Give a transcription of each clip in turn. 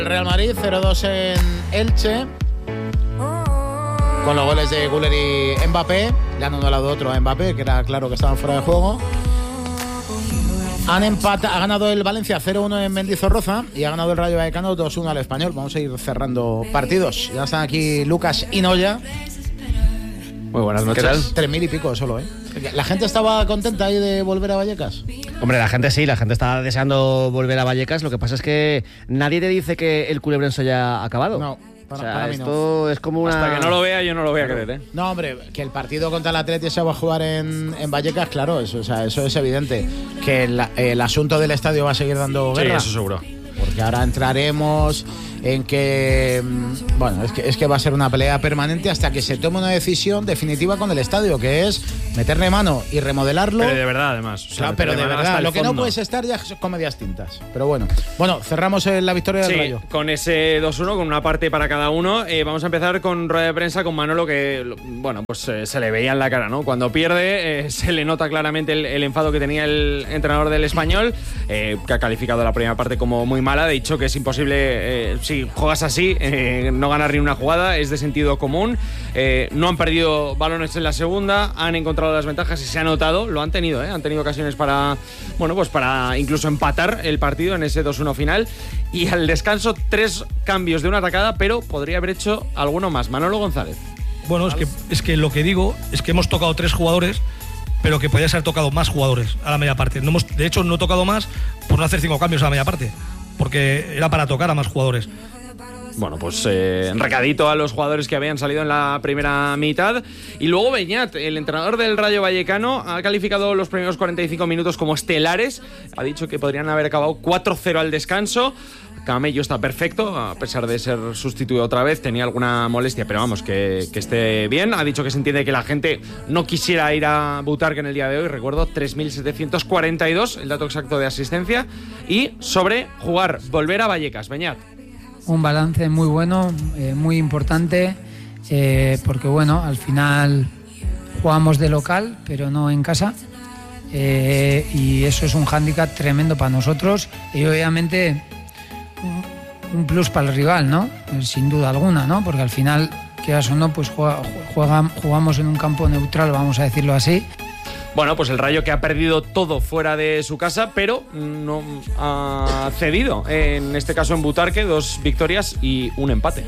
El Real Madrid 0-2 en Elche, con los goles de Güler y Mbappé. Le han anulado otro a Mbappé, que era claro que estaban fuera de juego. Ha ganado el Valencia 0-1 en Mendizorroza y ha ganado el Rayo Vallecano 2-1 al Español. Vamos a ir cerrando partidos. Ya están aquí Lucas y Noya. Muy buenas noches. 3.000 y pico solo, ¿eh? ¿La gente estaba contenta ahí de volver a Vallecas? Hombre, la gente sí, la gente está deseando volver a Vallecas. Lo que pasa es que nadie te dice que el Culebrense se haya acabado. No. Para mí esto es como una... Hasta que no lo vea, yo no lo voy a creer, ¿eh? No, hombre, que el partido contra el Atleti se va a jugar en Vallecas, claro, eso es evidente. Que el asunto del estadio va a seguir dando guerra. Sí, eso seguro. Porque ahora entraremos en que, bueno, es que va a ser una pelea permanente hasta que se tome una decisión definitiva con el estadio, que es meterle mano y remodelarlo. Pero de verdad, además. O sea, pero de verdad, lo que no puedes estar ya es comedias tintas. Pero bueno, cerramos la victoria del Rayo. Con ese 2-1, con una parte para cada uno. Vamos a empezar con rueda de prensa con Manolo, que, bueno, pues se le veía en la cara, ¿no? Cuando pierde, se le nota claramente el enfado que tenía el entrenador del Español, que ha calificado la primera parte como muy mala. Ha dicho que es imposible, si juegas así, no ganar ni una jugada, es de sentido común. No han perdido balones en la segunda, han encontrado las ventajas y se ha notado, lo han tenido, han tenido ocasiones para, bueno, pues para incluso empatar el partido en ese 2-1 final. Y al descanso, 3 cambios de una atacada, pero podría haber hecho alguno más. Manolo González. Bueno, es que lo que digo es que hemos tocado 3 jugadores, pero que podía ser tocado más jugadores a la media parte. De hecho, no he tocado más por no hacer 5 cambios a la media parte, porque era para tocar a más jugadores. Bueno, pues recadito a los jugadores que habían salido en la primera mitad. Y luego Beñat, el entrenador del Rayo Vallecano, ha calificado los primeros 45 minutos como estelares. Ha dicho que podrían haber acabado 4-0 al descanso. Camello está perfecto, a pesar de ser sustituido otra vez. Tenía alguna molestia, pero vamos, que esté bien. Ha dicho que se entiende que la gente no quisiera ir a Butarque en el día de hoy. Recuerdo, 3.742, el dato exacto de asistencia. Y sobre jugar, volver a Vallecas. Beñat. Un balance muy bueno, muy importante, porque bueno, al final jugamos de local, pero no en casa, y eso es un hándicap tremendo para nosotros y obviamente un plus para el rival, ¿no? Sin duda alguna, ¿no? Porque al final, quieras o no, pues jugamos en un campo neutral, vamos a decirlo así. Bueno, pues el Rayo que ha perdido todo fuera de su casa, pero no ha cedido. En este caso en Butarque, 2 victorias y un empate.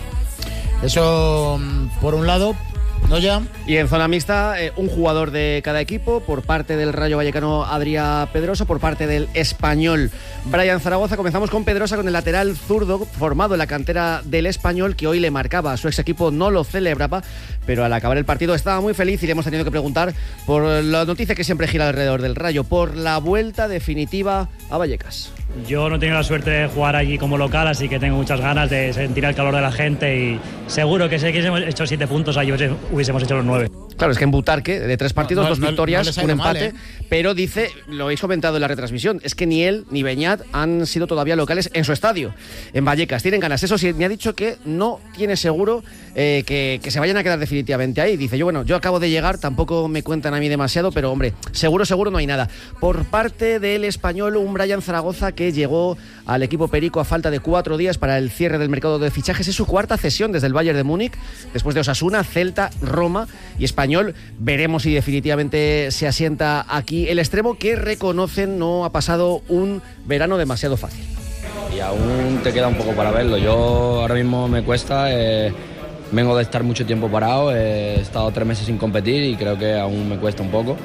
Eso por un lado. No ya. Y en zona mixta, un jugador de cada equipo. Por parte del Rayo Vallecano, Adrià Pedrosa. Por parte del Español, Brian Zaragoza. Comenzamos con Pedrosa, con el lateral zurdo formado en la cantera del Español, que hoy le marcaba. Su ex equipo no lo celebraba, pero al acabar el partido estaba muy feliz y le hemos tenido que preguntar por la noticia que siempre gira alrededor del Rayo, por la vuelta definitiva a Vallecas. Yo no he tenido la suerte de jugar allí como local, así que tengo muchas ganas de sentir el calor de la gente y seguro que si hubiésemos hecho 7 puntos, allí hubiésemos hecho los 9. Claro, es que en Butarque, de 3 partidos, 2 victorias, un empate, mal, pero dice, lo habéis comentado en la retransmisión, es que ni él ni Beñat han sido todavía locales en su estadio, en Vallecas. Tienen ganas. Eso sí, me ha dicho que no tiene seguro que se vayan a quedar definitivamente ahí. Dice, yo acabo de llegar, tampoco me cuentan a mí demasiado, pero hombre, seguro no hay nada. Por parte del Español, un Brian Zaragoza que llegó al equipo perico a falta de 4 días para el cierre del mercado de fichajes. Es su 4ª cesión desde el Bayern de Múnich, después de Osasuna, Celta, Roma y Español. Veremos si definitivamente se asienta aquí el extremo, que reconocen no ha pasado un verano demasiado fácil. Y aún te queda un poco para verlo. Yo ahora mismo me cuesta, vengo de estar mucho tiempo parado, he estado 3 meses sin competir y creo que aún me cuesta un poco.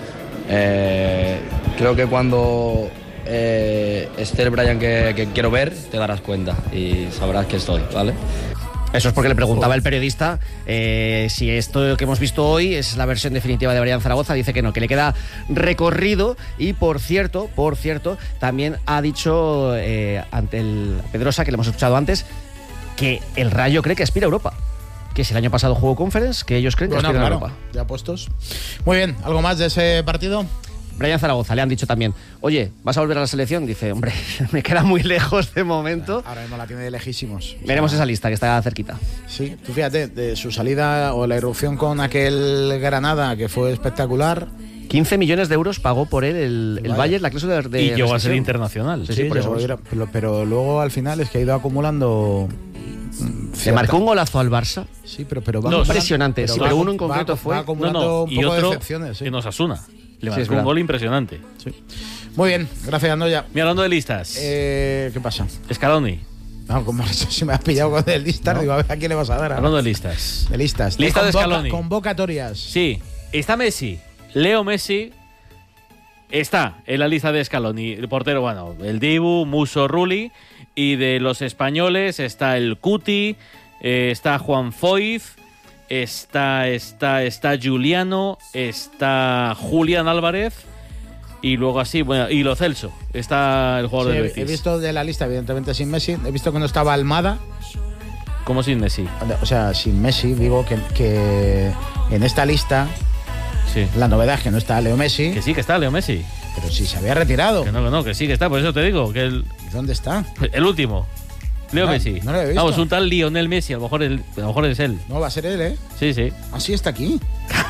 Creo que cuando esté el Brian que quiero ver, te darás cuenta y sabrás que estoy, ¿vale? Eso es porque le preguntaba el periodista si esto que hemos visto hoy es la versión definitiva de Brian Zaragoza. Dice que no, que le queda recorrido. Y por cierto, también ha dicho ante el Pedrosa, que le hemos escuchado antes, que el Rayo cree que aspira a Europa. Que si el año pasado jugó Conference, que ellos creen que aspira a Europa. Ya puestos. Muy bien, ¿algo más de ese partido? Brian Zaragoza, le han dicho también, oye, ¿vas a volver a la selección? Dice, hombre, me queda muy lejos de momento. Ahora mismo la tiene de lejísimos. Veremos esa lista que está cerquita. Sí, tú fíjate, de su salida o la irrupción con aquel Granada, que fue espectacular, 15 millones de euros pagó por él el Bayern, la cláusula de y llegó a ser rescisión. internacional. Sí, por eso. Pero luego al final es que ha ido acumulando. Le marcó un golazo al Barça. Sí, pero va impresionante. Pero uno en concreto va fue. acumulando un y poco de otro decepciones. Sí. en Osasuna. Le Sí, es marcó un verdad. gol impresionante. Sí. Muy bien, gracias, Andoya. Mira, hablando de listas. ¿Qué pasa? Scaloni. No, como si me has pillado con el listas, digo, a ver a quién le vas a dar. Hablando de listas. De listas. Lista de Scaloni. Convocatorias. Sí, está Messi. Leo Messi está en la lista de Scaloni. El portero, bueno, el Dibu, Musso, Rulli. Y de los españoles está el Cuti, está Juan Foyz, está Juliano, está Julián Álvarez. Y luego así, bueno, y Lo Celso, está el jugador del Betis. He visto de la lista, evidentemente sin Messi. He visto que no estaba Almada. ¿Cómo sin Messi? O sea, sin Messi, digo que en esta lista Sí. la novedad es que no está Leo Messi. Que sí, que está Leo Messi. Pero si se había retirado. Que sí, que está, por eso te digo, que ¿Y dónde está? el último. Leo Ah, Messi. no lo he visto. Vamos, un tal Lionel Messi, a lo mejor es él. No, va a ser él, ¿eh? Sí, sí. Así está aquí.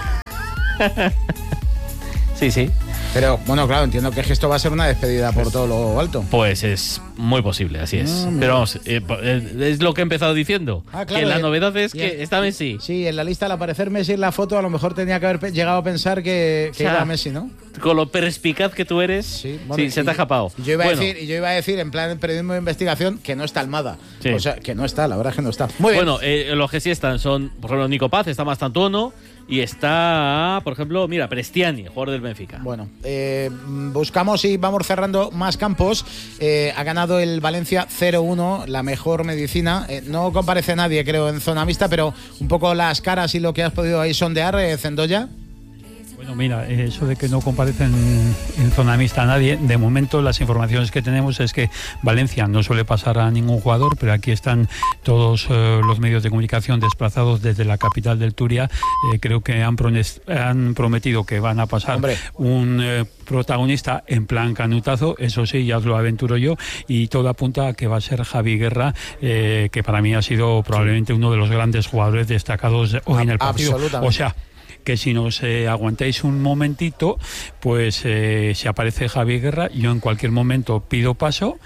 Sí, sí. Pero, bueno, claro, entiendo que esto va a ser una despedida por todo lo alto. Pues es muy posible, así es. Ah, mira. Pero vamos, es lo que he empezado diciendo. Ah, claro, que la y- novedad es y- que está Messi. Sí, en la lista al aparecer Messi en la foto a lo mejor tenía que haber llegado a pensar que O sea, iba Messi, ¿no? Con lo perspicaz que tú eres, sí, bueno, se te ha escapado. Y yo iba Bueno, a decir, en plan de periodismo de investigación, que no está Almada. Sí. O sea, que no está, la verdad es que no está. Muy bien. bueno, los que sí están son, por ejemplo, Nico Paz, está Mastantuono y está, por ejemplo, mira, Prestiani, jugador del Benfica. Bueno, buscamos y vamos cerrando más campos. Ha ganado el Valencia 0-1, la mejor medicina. No comparece nadie, creo, en zona mixta, pero un poco las caras y lo que has podido ahí sondear, Zendoya. Bueno, mira, eso de que no comparecen en zona mixta a nadie, de momento las informaciones que tenemos es que Valencia no suele pasar a ningún jugador, pero aquí están todos los medios de comunicación desplazados desde la capital del Turia. Creo que han prometido que van a pasar un protagonista en plan canutazo, eso sí, ya os lo aventuro yo, y todo apunta a que va a ser Javi Guerra, que para mí ha sido probablemente uno de los grandes jugadores destacados hoy en el partido. Absolutamente. O sea, que si nos aguantáis un momentito, pues si aparece Javi Guerra, yo en cualquier momento pido paso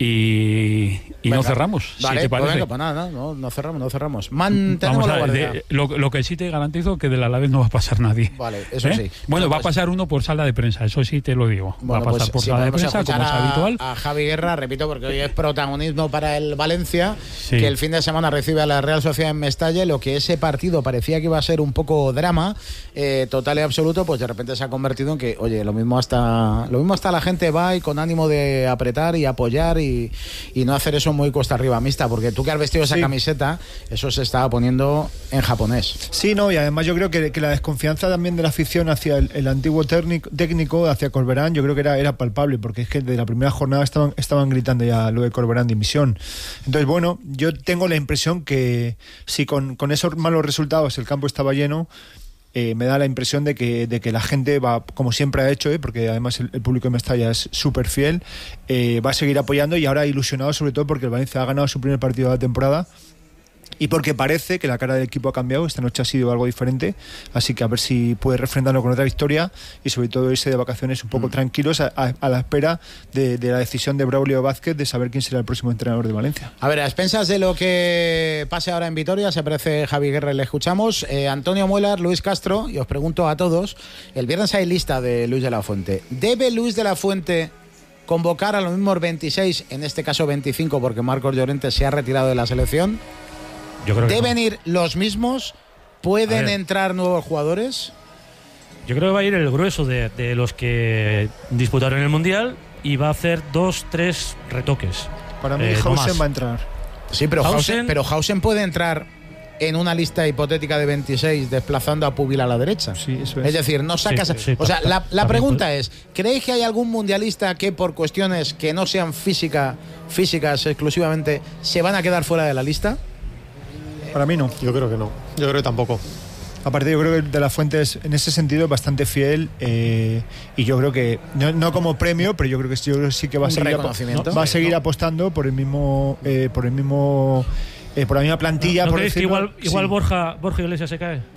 y no cerramos, Vale, si te pues parece. venga, pues nada, no cerramos. Mantenemos Vamos la a guardia. ver, lo que sí te garantizo que del Alavés no va a pasar nadie. Vale, eso ¿Eh? sí. Bueno, va a Pues- pasar uno por sala de prensa, eso sí te lo digo. Bueno, va a pasar pues por si sala de podemos prensa, como es escuchar habitual. a Javi Guerra, repito, porque hoy es protagonismo para el Valencia, Sí. que el fin de semana recibe a la Real Sociedad en Mestalla, lo que ese partido parecía que iba a ser un poco drama, total y absoluto, pues de repente se ha convertido en que, oye, lo mismo hasta la gente va y con ánimo de apretar y apoyar y no hacer eso muy cuesta arriba mixta, porque tú que has vestido esa Sí. camiseta, eso se estaba poniendo en japonés. Sí, no, y además yo creo que la desconfianza también de la afición hacia el antiguo técnico, hacia Corberán, yo creo que era palpable, porque es que de la primera jornada estaban gritando ya lo de Corberán dimisión. Entonces, bueno, yo tengo la impresión que si con esos malos resultados el campo estaba lleno, me da la impresión de que la gente va, como siempre ha hecho, porque además el público de Mestalla es súper fiel, va a seguir apoyando y ahora ilusionado sobre todo porque el Valencia ha ganado su primer partido de la temporada y porque parece que la cara del equipo ha cambiado. Esta noche ha sido algo diferente, así que a ver si puede refrendarlo con otra victoria y sobre todo irse de vacaciones un poco tranquilos a la espera de la decisión de Braulio Vázquez de saber quién será el próximo entrenador de Valencia. A ver, a expensas de lo que pase ahora en Vitoria, se aparece Javi Guerra y le escuchamos. Antonio Muelar, Luis Castro, y os pregunto a todos, el viernes hay lista de Luis de la Fuente. ¿Debe Luis de la Fuente convocar a los mismos 26, en este caso 25, porque Marcos Llorente se ha retirado de la selección? Yo creo que ¿Deben no. ir los mismos? ¿Pueden entrar nuevos jugadores? Yo creo que va a ir el grueso de los que disputaron el Mundial y va a hacer 2-3 retoques. Para mí no Hausen más. va a entrar. Sí, pero Hausen- Hausen puede entrar en una lista hipotética de 26 desplazando a Pubil a la derecha. Sí, eso Es decir, no sacas... Sí, sí, o sea, la también pregunta puede. es, ¿creéis que hay algún mundialista que por cuestiones que no sean físicas exclusivamente se van a quedar fuera de la lista? Para mí no. Yo creo que no. Yo creo que tampoco. Aparte, yo creo que De la Fuente es, en ese sentido, bastante fiel y yo creo que, no como premio, pero yo creo que sí que va a Un seguir, reconocimiento. va a seguir apostando por la misma plantilla. ¿No por creéis que decirlo. igual Sí. Borja Iglesias se cae?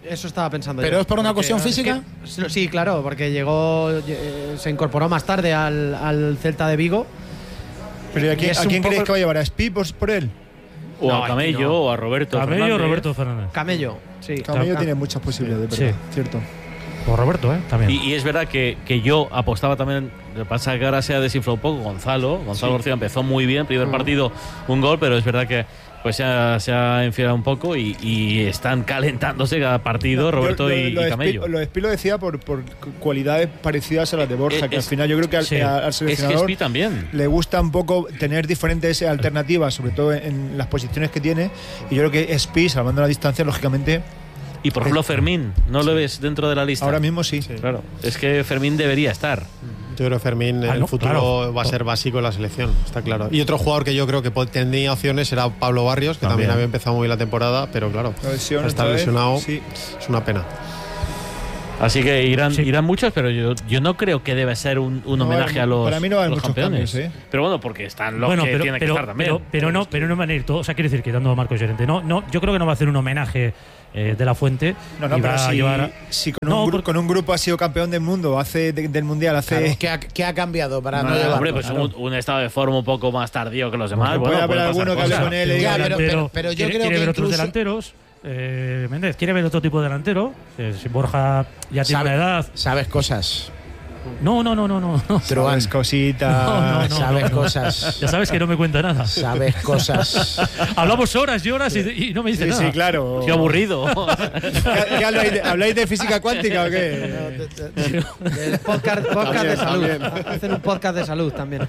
Eso estaba pensando ¿Pero yo. es por una Porque cuestión es física? que- sí, claro, porque se incorporó más tarde al Celta de Vigo. Pero ¿a Y quién, es ¿a un quién poco- creéis que va a llevar? ¿A Spi por él? O No, a aquí Camello, no. o a Roberto Camello o Fernández. Roberto Fernández. Camello, sí. Camello tiene muchas posibilidades, Sí. ¿verdad? Cierto. O Roberto, también. Y es verdad que yo apostaba también. Lo que pasa es que ahora se ha desinflado un poco Gonzalo. Gonzalo García empezó muy bien, primer partido, un gol, pero es verdad que pues se ha enfriado un poco y están calentándose cada partido Roberto y Camello. Lo de Spi lo decía por cualidades parecidas a las de Borja, que al final yo creo que al Es que seleccionador Spi también. le gusta un poco tener diferentes alternativas, sobre todo en las posiciones que tiene. Y yo creo que Spi, salvando la distancia, lógicamente. Y por ejemplo, Fermín, ¿no lo ves dentro de la lista? Ahora mismo sí. Claro, es que Fermín debería estar. Yo creo que Fermín en el futuro va a ser básico en la selección, está claro. Y otro jugador que yo creo que tenía opciones era Pablo Barrios, que también había empezado muy bien la temporada, pero claro, está lesionado, es una pena. Así que irán muchos, pero yo no creo que debe ser un homenaje a los, para mí no va a haber los muchos campeones. cambios, Pero bueno, porque están los Bueno, que tienen que estar también. pero no van a ir todos. O sea, quiero decir, quitando a Marcos Llorente. No, yo creo que no va a hacer un homenaje de la Fuente. No, y pero va a llevar si con un grupo ha sido campeón del mundo, del mundial, hace. Claro, ¿qué ha cambiado para no, No, llevarlo? hombre, pues Claro. un estado de forma un poco más tardío que los demás. Puede haber pueden alguno pasar que hable cosas. con él y diga, pero yo quiere creo que ver otros incluso- delanteros. Méndez quiere ver otro tipo de delantero. Si Borja ya tiene una edad. Sabes cosas. No. Truán. Sabes cositas. Sabes cosas. Ya sabes que no me cuenta nada. Sabes cosas. Hablamos horas y horas y no me dice nada. Sí, claro. Qué aburrido. ¿Qué habláis de física cuántica o qué? El podcast de salud. Hacen un podcast de salud también.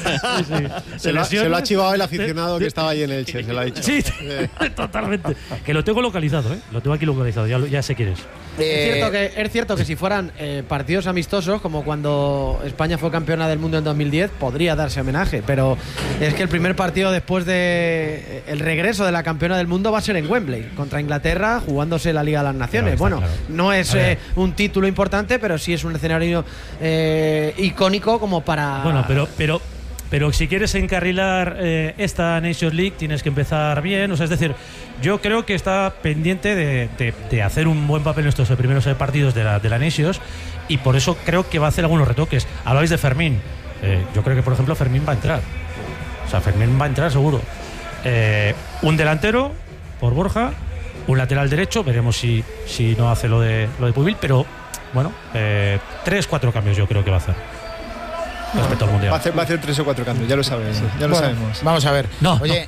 Se lo ha chivado el aficionado que estaba ahí en Elche, se lo ha dicho. Sí, totalmente. Que lo tengo localizado, Lo tengo aquí localizado, ya sé quién es. Es cierto que si fueran partidos amistosos, como cuando España fue campeona del mundo en 2010, podría darse homenaje, pero es que el primer partido después de el regreso de la campeona del mundo va a ser en Wembley, contra Inglaterra, jugándose la Liga de las Naciones. Claro, bueno, no es un título importante, pero sí es un escenario icónico como para... Bueno, pero si quieres encarrilar esta Nations League tienes que empezar bien, o sea, es decir, yo creo que está pendiente de hacer un buen papel en estos primeros partidos de la Nations, y por eso creo que va a hacer algunos retoques. Hablabais de Fermín, yo creo que por ejemplo Fermín va a entrar, o sea, Fermín va a entrar seguro. Un delantero por Borja, un lateral derecho, veremos si no hace lo de Pubil, pero bueno, 3-4 cambios yo creo que va a hacer respecto al mundial. Va a hacer 3 o 4 cambios, ya lo sabes. Ya lo sabemos. Vamos a ver. No. Oye,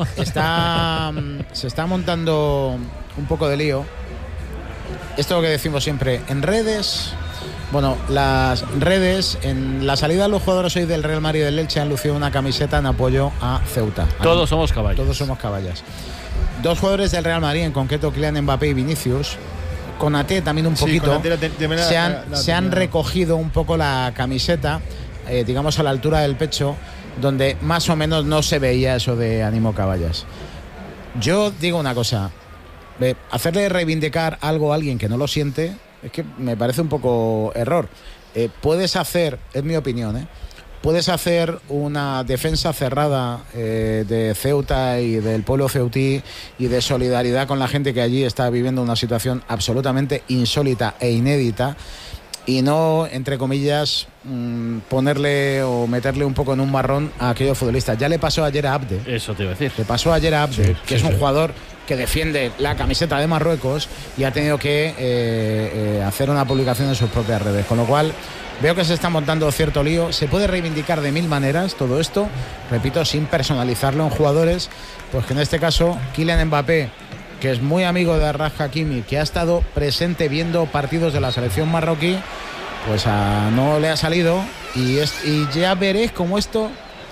se está montando un poco de lío. Esto es lo que decimos siempre en redes. Bueno, las redes, en la salida de los jugadores hoy del Real Madrid y del Elche han lucido una camiseta en apoyo a Ceuta. Todos somos caballos. Todos somos caballas. Dos jugadores del Real Madrid, en concreto Kylian Mbappé y Vinicius, Konaté también un poquito, se han recogido un poco la camiseta, digamos a la altura del pecho, donde más o menos no se veía eso de ánimo caballas. Yo digo una cosa, hacerle reivindicar algo a alguien que no lo siente, es que me parece un poco error. Puedes hacer, es mi opinión, puedes hacer una defensa cerrada de Ceuta y del pueblo ceutí y de solidaridad con la gente que allí está viviendo una situación absolutamente insólita e inédita, y no, entre comillas, ponerle o meterle un poco en un marrón a aquellos futbolistas. Ya le pasó ayer a Abde. Eso te iba a decir. Le pasó ayer a Abde, que es un jugador que defiende la camiseta de Marruecos y ha tenido que hacer una publicación en sus propias redes. Con lo cual, veo que se está montando cierto lío. Se puede reivindicar de mil maneras todo esto, repito, sin personalizarlo en jugadores, pues que en este caso Kylian Mbappé, que es muy amigo de Achraf Hakimi, que ha estado presente viendo partidos de la selección marroquí, pues no le ha salido, y ya veréis cómo esto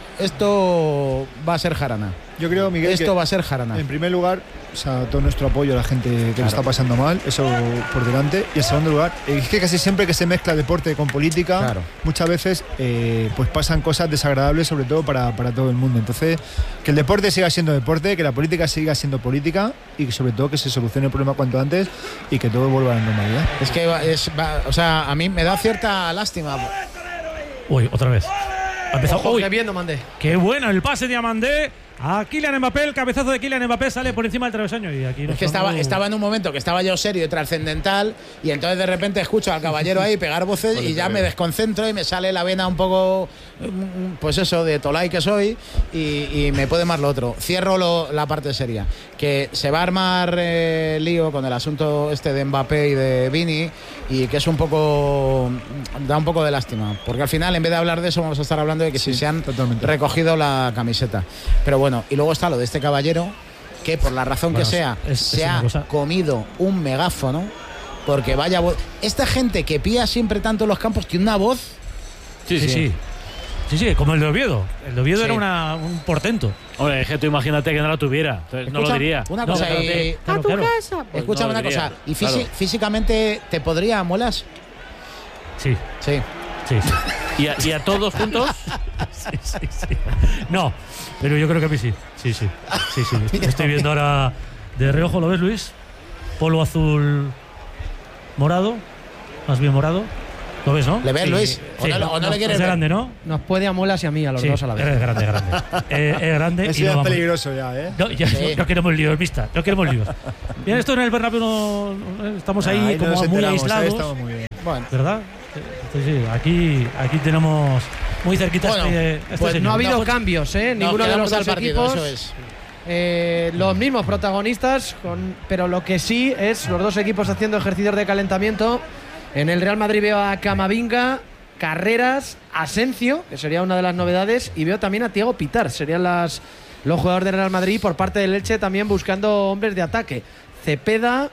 va a ser jarana. Yo creo, Miguel, esto va a ser jarana. En primer lugar, o sea, todo nuestro apoyo a la gente que lo está pasando mal, eso por delante. Y en segundo lugar, es que casi siempre que se mezcla deporte con política, muchas veces pues pasan cosas desagradables, sobre todo para todo el mundo. Entonces, que el deporte siga siendo deporte, que la política siga siendo política, y sobre todo que se solucione el problema cuanto antes y que todo vuelva a la normalidad. Es que o sea, a mí me da cierta lástima. Uy, otra vez. Ha empezado. Ojo, qué bien, Mandé. Qué bueno el pase de Amandé. a Kylian Mbappé. El cabezazo de Kylian Mbappé sale por encima del travesaño. Y aquí es que estaba en un momento que estaba yo serio y trascendental, y entonces de repente escucho al caballero ahí pegar voces y ya me desconcentro y me sale la vena un poco, pues eso, de tolai que soy, y me puede más lo otro. Cierro la parte seria, que se va a armar lío con el asunto este de Mbappé y de Vini, y que es un poco, da un poco de lástima, porque al final en vez de hablar de eso vamos a estar hablando de que si se han recogido la camiseta. Pero bueno, y luego está lo de este caballero, que por la razón que sea, se ha comido un megáfono, porque vaya voz. Esta gente que pía siempre tanto en los campos, tiene una voz. Sí, como el de Oviedo. El de Oviedo era un portento. Hombre, es que tú imagínate que no la tuviera. Entonces no lo diría. Una cosa, a tu casa. Pues escúchame una cosa. ¿Y físicamente te podría, muelas? Sí. ¿Y a todos juntos? Sí. No, pero yo creo que a mí sí. Sí. Estoy viendo ahora de reojo, ¿lo ves, Luis? Polo azul morado, más bien morado. ¿Lo ves, no? ¿Le ves, Luis? Sí. ¿O no le quieres ver? Es grande, ¿no? Nos puede a Muelas y a mí, a los dos a la vez. Es grande. Es grande. Eso ya es peligroso ya, ¿eh? No queremos líos, vista. No queremos líos. Bien, esto en el Bernabéu estamos ahí como muy aislados. Estamos muy bien. Bueno. ¿Verdad? Sí, aquí tenemos muy cerquita pues no ha habido cambios, ninguno de los dos equipos. Eso es. Los mismos protagonistas, pero lo que sí es los dos equipos haciendo ejercicios de calentamiento. En el Real Madrid veo a Camavinga, Carreras, Asencio, que sería una de las novedades, y veo también a Thiago Pitar, serían los jugadores del Real Madrid. Por parte del Elche también buscando hombres de ataque. Cepeda,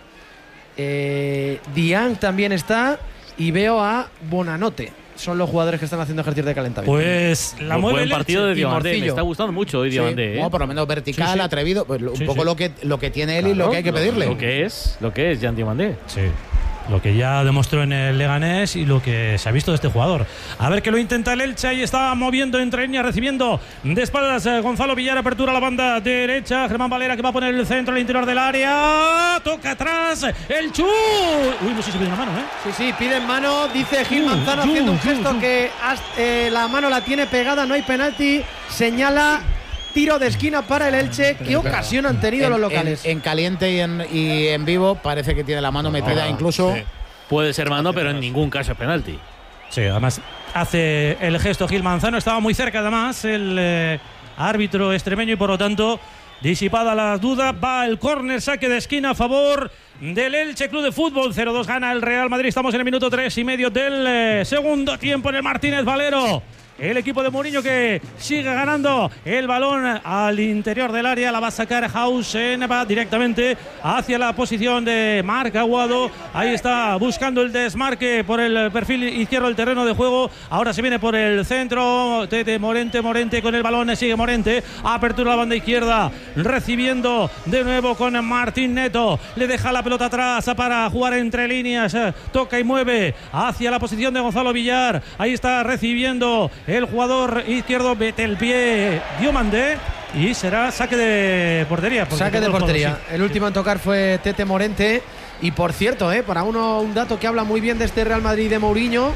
Diang también está, y veo a Bonanote. Son los jugadores que están haciendo ejercicios de calentamiento. Pues la mueve buen el partido de Elche. Diomandé. Me está gustando mucho hoy Diomandé. No, por lo menos vertical, atrevido, pues un poco lo que tiene él y lo que hay que pedirle. Lo que es Jan Diomandé. Sí. Lo que ya demostró en el Leganés y lo que se ha visto de este jugador. A ver que lo intenta el Elche. Ahí está moviendo entre líneas, recibiendo de espaldas Gonzalo Villar. Apertura a la banda derecha. Germán Valera, que va a poner el centro al interior del área. Toca atrás. El Chu. Uy, no sé si pide una mano, ¿eh? Sí, piden mano. Dice Gil Manzano haciendo un gesto que la mano la tiene pegada. No hay penalti. Señala tiro de esquina para el Elche. ¿Qué ocasión han tenido los locales? En caliente y en vivo parece que tiene la mano metida incluso. Sí. Puede ser mano, pero en ningún caso es penalti. Sí, además hace el gesto Gil Manzano. Estaba muy cerca además el árbitro extremeño y por lo tanto, disipada la duda, va el córner, saque de esquina a favor del Elche Club de Fútbol. 0-2 gana el Real Madrid. Estamos en el minuto 3,5 del segundo tiempo en el Martínez Valero. El equipo de Mourinho que sigue ganando el balón al interior del área. La va a sacar Hausen, va directamente hacia la posición de Marc Aguado. Ahí está buscando el desmarque por el perfil izquierdo del terreno de juego. Ahora se viene por el centro. Tete Morente con el balón. Sigue Morente. Apertura a la banda izquierda. Recibiendo de nuevo con Martín Neto. Le deja la pelota atrás para jugar entre líneas. Toca y mueve hacia la posición de Gonzalo Villar. Ahí está recibiendo el jugador izquierdo, mete el pie Diomandé y será saque de portería. Saque de portería. Sí. El último en tocar fue Tete Morente. Y por cierto, para un dato que habla muy bien de este Real Madrid de Mourinho,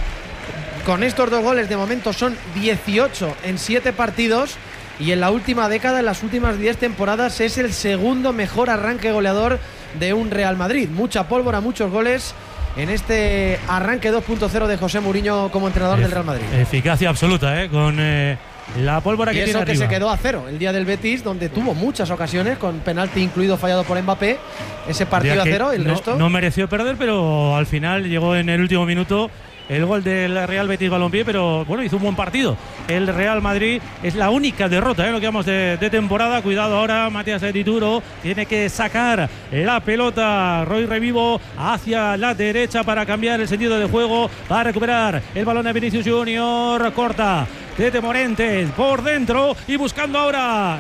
con estos dos goles de momento son 18 en 7 partidos. Y en la última década, en las últimas 10 temporadas, es el segundo mejor arranque goleador de un Real Madrid. Mucha pólvora, muchos goles en este arranque 2.0 de José Mourinho como entrenador del Real Madrid. Eficacia absoluta, con la pólvora que tiene arriba. Que se quedó a 0 el día del Betis, donde tuvo muchas ocasiones, con penalti incluido fallado por Mbappé. Ese partido a 0, el resto no mereció perder, pero al final llegó en el último minuto el gol del Real Betis Balompié, pero bueno, hizo un buen partido. El Real Madrid es la única derrota, lo que vamos de temporada. Cuidado ahora, Matías Dituro tiene que sacar la pelota. Roy Revivo hacia la derecha para cambiar el sentido de juego, para recuperar el balón de Vinicius Junior. Corta Tete Morente por dentro y buscando ahora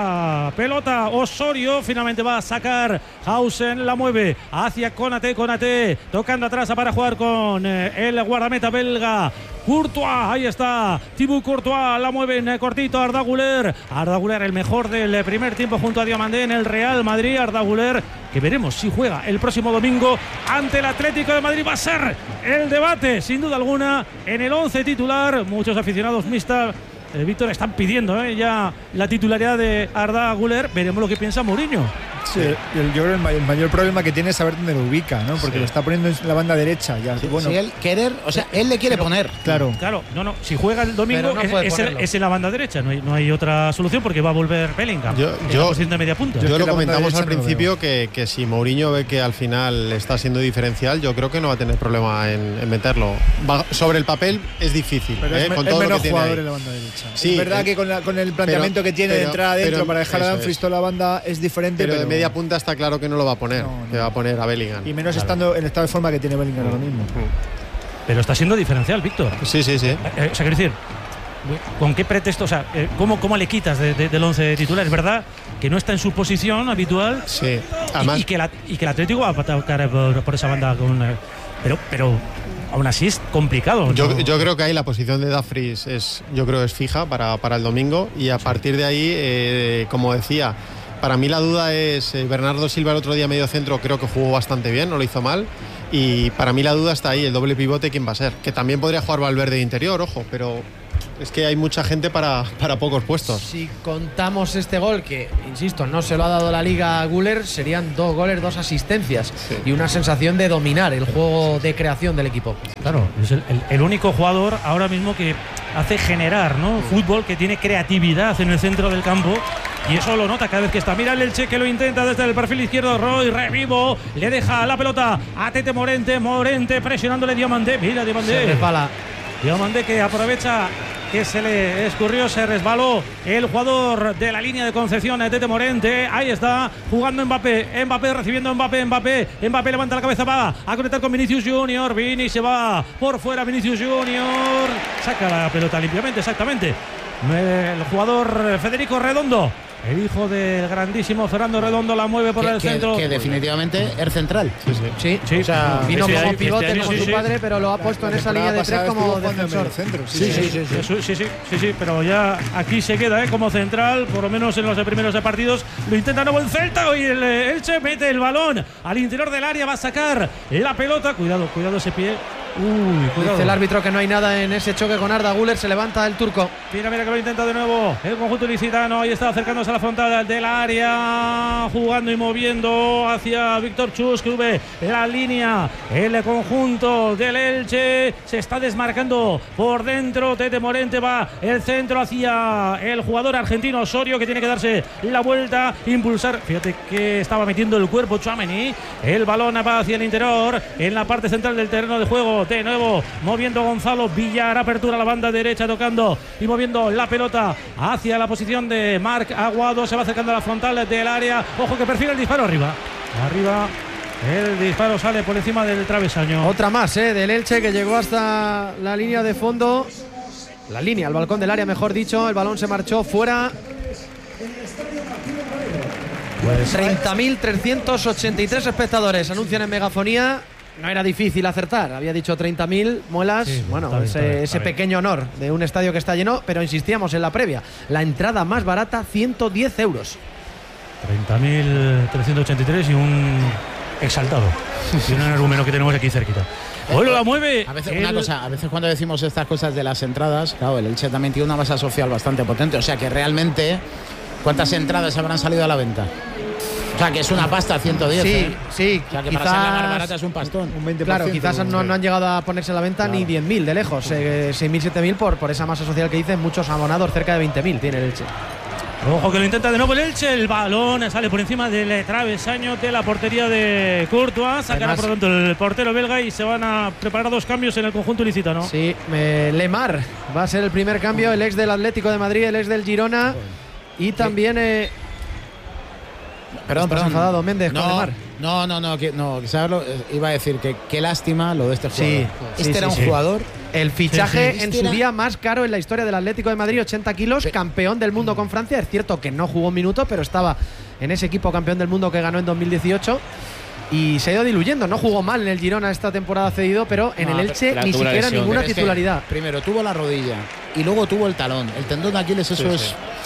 la pelota Osorio. Finalmente va a sacar Hausen, la mueve hacia Konaté, tocando atrás para jugar con el guardameta belga Courtois. Ahí está Thibaut Courtois, la mueve en cortito Arda Güler, el mejor del primer tiempo junto a Diomandé en el Real Madrid. Arda Güler, que veremos si juega el próximo domingo ante el Atlético de Madrid. Va a ser el debate sin duda alguna en el 11 titular. Muchos aficionados Víctor, están pidiendo ya la titularidad de Arda Güler. Veremos lo que piensa Mourinho. Sí, yo creo que el mayor problema que tiene es saber dónde lo ubica, ¿no? Porque lo está poniendo en la banda derecha. Ya. Sí, bueno, si él querer, o sea, él le quiere poner. Claro. No. Si juega el domingo es en la banda derecha. No hay otra solución porque va a volver Bellingham. Yo de media punta. Yo lo comentamos al principio que si Mourinho ve que al final está siendo diferencial, yo creo que no va a tener problema en meterlo. Sobre el papel es difícil, con todo lo que tiene ahí. En la banda derecha. Sí, es verdad que con el planteamiento que tiene de entrar adentro para dejar a Dumfries toda la banda es diferente. Pero de media punta está claro que no lo va a poner, que va a poner a Bellingham. Y menos estando en el estado de forma que tiene Bellingham ahora mismo. Pero está siendo diferencial, Víctor. Sí. O sea, quiero decir, ¿con qué pretexto? O sea, ¿cómo le quitas del 11 titular? Es verdad que no está en su posición habitual. Sí. Además, y que el Atlético va a atacar por esa banda pero aún así es complicado. Yo creo que ahí la posición de Dumfries es fija para el domingo, y a partir de ahí, como decía, para mí la duda es Bernardo Silva. El otro día medio centro creo que jugó bastante bien, no lo hizo mal, y para mí la duda está ahí, el doble pivote, ¿quién va a ser? Que también podría jugar Valverde de interior, ojo, pero es que hay mucha gente para pocos puestos. Si contamos este gol, que insisto, no se lo ha dado la Liga a Güler, serían 2 goles, 2 asistencias y una sensación de dominar el juego de creación del equipo. Claro, es el único jugador ahora mismo que hace generar, ¿no? Fútbol, que tiene creatividad en el centro del campo. Y eso lo nota cada vez que está. Mira el Elche, que lo intenta desde el perfil izquierdo. Roy, revivo, le deja la pelota a Tete Morente presionándole Diomandé. Mira Diomandé. Se resbala. Diomandé, que aprovecha que se le escurrió, se resbaló el jugador de la línea de concepción, Tete Morente. Ahí está jugando Mbappé recibiendo Mbappé levanta la cabeza, va a conectar con Vinicius Junior. Vini se va por fuera, Vinicius Junior saca la pelota limpiamente, exactamente. El jugador Federico Redondo, el hijo del grandísimo Fernando Redondo, la mueve por el centro. Que definitivamente es central. Sí. O sea, vino como pivote como su padre, pero lo ha puesto en esa línea de 3 como defensor. Sí, pero ya aquí se queda como central, por lo menos en los primeros partidos. Lo intenta nuevo el Celta y el Elche mete el balón al interior del área, va a sacar la pelota. Cuidado ese pie. Cuidado. Dice el árbitro que no hay nada en ese choque con Arda Güler. Se levanta el turco. Mira que lo intenta de nuevo el conjunto ilicitano. Ahí está acercándose a la frontal del área, jugando y moviendo hacia Víctor Chus, que sube la línea. El conjunto del Elche se está desmarcando por dentro. Tete Morente va el centro hacia el jugador argentino Osorio, que tiene que darse la vuelta, impulsar. Fíjate que estaba metiendo el cuerpo Tchouaméni. El balón va hacia el interior, en la parte central del terreno de juego. De nuevo moviendo Gonzalo Villar, apertura a la banda derecha, tocando y moviendo la pelota hacia la posición de Marc Aguado. Se va acercando a la frontal del área. Ojo que perfila el disparo arriba. El disparo sale por encima del travesaño. Otra más del Elche, que llegó hasta la línea de fondo. El balcón del área, mejor dicho. El balón se marchó fuera. 30.383 espectadores anuncian en megafonía. No era difícil acertar, había dicho 30.000 muelas. Sí, bueno, ese pequeño honor de un estadio que está lleno, pero insistíamos en la previa. La entrada más barata, 110 euros. 30.383 y un exaltado. Y un energúmeno que tenemos aquí cerquita. Bueno, la mueve. A veces cuando decimos estas cosas de las entradas, claro, el Elche también tiene una masa social bastante potente. O sea que realmente, ¿cuántas entradas habrán salido a la venta? O sea, que es una pasta, 110. Sí. O sea, que quizás, para ser la más barata es un pastón. Un 20%. Claro, quizás no han llegado a ponerse a la venta ni 10.000 de lejos. 6.000, 7.000 por esa masa social que dicen muchos abonados, cerca de 20.000 tiene el Elche. Ojo que lo intenta de nuevo el Elche. El balón sale por encima del travesaño de la portería de Courtois. Sacará por lo tanto el portero belga y se van a preparar 2 cambios en el conjunto ilicitano. Sí, Lemar va a ser el primer cambio. El ex del Atlético de Madrid, el ex del Girona. Y también... Perdón. enfadado Méndez con Lemar. No, iba a decir que qué lástima lo de este jugador. Era un jugador. El fichaje en su día más caro en la historia del Atlético de Madrid, 80 kilos, campeón del mundo con Francia. Es cierto que no jugó un minuto, pero estaba en ese equipo campeón del mundo que ganó en 2018. Y se ha ido diluyendo. No jugó mal en el Girona esta temporada cedido, pero en el Elche ni siquiera ninguna titularidad. Primero tuvo la rodilla y luego tuvo el talón. El tendón de Aquiles, eso es...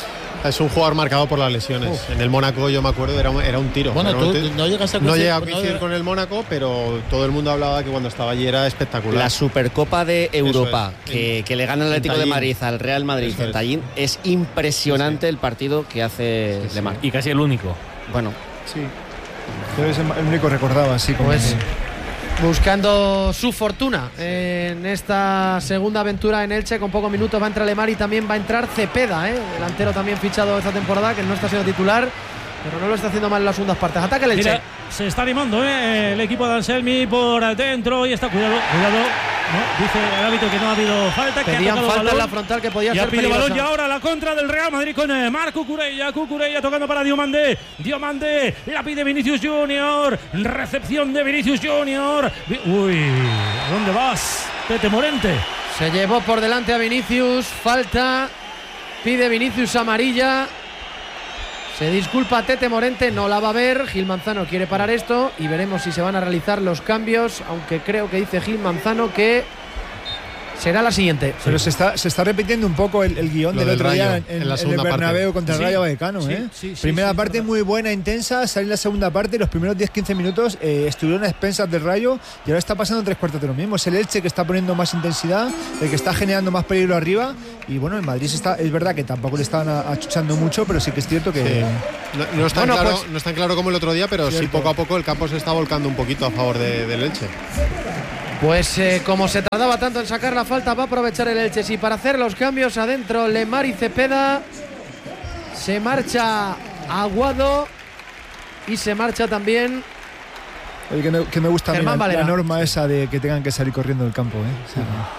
Es un jugador marcado por las lesiones. En el Mónaco, yo me acuerdo, era un tiro. Bueno, tú no llegas a coincidir, no llegué a coincidir con el Mónaco, pero todo el mundo hablaba que cuando estaba allí era espectacular. La Supercopa de Europa, que le gana el Atlético de Madrid al Real Madrid en Tallín, es impresionante el partido que hace Lemar. Y casi el único. Bueno. Sí. Yo es el único recordaba, así como pues, buscando su fortuna en esta segunda aventura en Elche. Con pocos minutos va a entrar Lemar y también va a entrar Cepeda, delantero también fichado esta temporada, que no está siendo titular, pero no lo está haciendo mal en las segundas partes. Ataca el Elche. Mira, se está animando el equipo de Anselmi por dentro y está cuidado. No, dice el árbitro que no ha habido falta. Pedían falta en la frontal que podía ser peligrosa. Balón y ahora la contra del Real Madrid con Marc Cucurella. Cucurella tocando para Diomandé. Diomandé la pide Vinicius Junior. Recepción de Vinicius Junior. Uy, ¿a dónde vas, Tete Morente? Se llevó por delante a Vinicius. Falta. Pide Vinicius amarilla. Se disculpa Tete Morente, no la va a ver. Gil Manzano quiere parar esto y veremos si se van a realizar los cambios, aunque creo que dice Gil Manzano que será la siguiente. Pero se está repitiendo un poco el guión del otro día en el Bernabéu contra el Rayo Vallecano. Primera parte muy buena, intensa, sale la segunda parte, los primeros 10-15 minutos estuvieron a expensas del Rayo y ahora está pasando 3/4 de lo mismo. Es el Elche que está poniendo más intensidad, el que está generando más peligro arriba, y bueno, el Madrid es verdad que tampoco le estaban achuchando mucho, pero sí que es cierto que... No es tan claro como el otro día, pero sí poco a poco el campo se está volcando un poquito a favor del Elche. Pues como se tardaba tanto en sacar la falta, va a aprovechar el Elche. Sí, para hacer los cambios adentro, Lemar y Cepeda. Se marcha Aguado y se marcha también. Oye, que me gusta la norma esa de que tengan que salir corriendo del campo. O sea,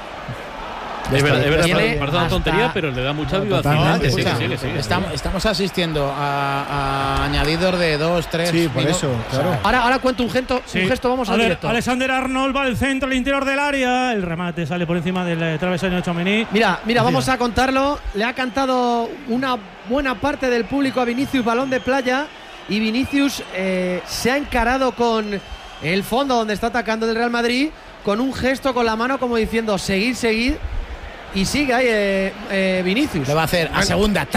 es verdad, parece una tontería, pero le da mucha vivacidad. Estamos asistiendo a añadidos de 2, 3 Sí, por minutos. eso, claro. Ahora cuento un gesto, vamos al directo. Alexander Arnold va al centro, al interior del área. El remate sale por encima del travesaño de Tchouaméni. Mira, vamos a contarlo. Le ha cantado una buena parte del público a Vinicius balón de playa, y Vinicius se ha encarado con el fondo donde está atacando del Real Madrid, con un gesto con la mano como diciendo seguid. Y sigue ahí Vinicius. Le va a hacer a segunda.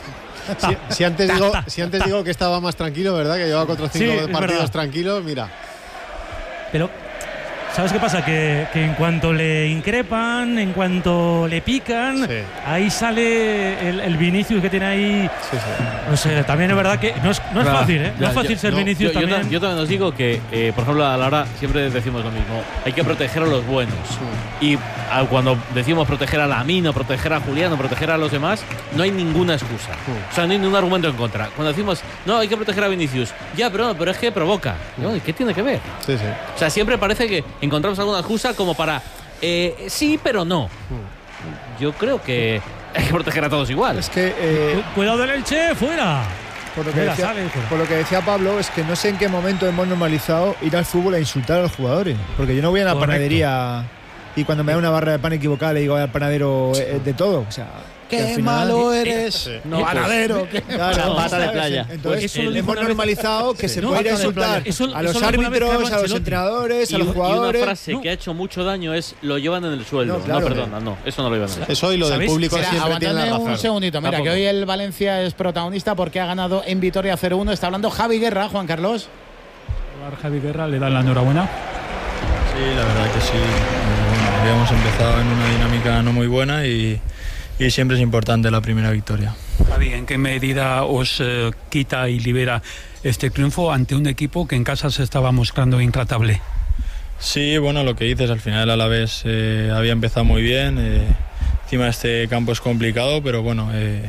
Si antes digo que estaba más tranquilo, ¿verdad? Que llevaba 4 o 5 partidos tranquilos, mira. Pero, ¿sabes qué pasa? Que en cuanto le increpan, en cuanto le pican, ahí sale el Vinicius que tiene ahí. No sé, también es verdad que no es fácil, ¿eh? No es fácil ser Vinicius también. Yo también os digo que, por ejemplo, a la hora siempre decimos lo mismo. Hay que proteger a los buenos. Y cuando decimos proteger a Lamine, o proteger a Julián, o proteger a los demás, no hay ninguna excusa. O sea, no hay ningún argumento en contra. Cuando decimos, no, hay que proteger a Vinicius. Ya, pero es que provoca. ¿No? ¿Qué tiene que ver? O sea, siempre parece que encontramos alguna excusa como para sí, pero no. Yo creo que hay que proteger a todos igual. Es que cuidado del Elche, fuera. Por lo que decía Pablo, es que no sé en qué momento hemos normalizado ir al fútbol a insultar a los jugadores, porque yo no voy a la panadería y cuando me da una barra de pan equivocada le digo al panadero de todo, o sea, ¡qué malo eres! No, panadero. Claro, pata de playa. Entonces, hemos normalizado que se puede ir a insultar a los árbitros, a los entrenadores, a los jugadores. Y una frase que ha hecho mucho daño es: lo llevan en el sueldo. No, perdona, no, eso no lo llevan en el sueldo. Eso y lo del público siempre tiene la razón. Un segundito, mira, que hoy el Valencia es protagonista porque ha ganado en Vitoria 0-1. Está hablando Javi Guerra, Juan Carlos. Javi Guerra, le dan la enhorabuena. Sí, la verdad que sí. Habíamos empezado en una dinámica no muy buena y siempre es importante la primera victoria. Javi, ¿en qué medida os quita y libera este triunfo ante un equipo que en casa se estaba mostrando intratable? Sí, bueno, lo que dices, al final el Alavés había empezado muy bien. Encima este campo es complicado, pero bueno,